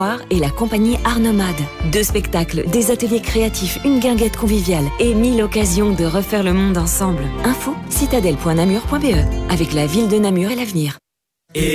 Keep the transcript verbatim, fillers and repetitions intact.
et la compagnie Art Nomade. Deux spectacles, des ateliers créatifs, une guinguette conviviale et mille occasions de refaire le monde ensemble. Info citadelle point namur point be. Avec la ville de Namur et l'avenir.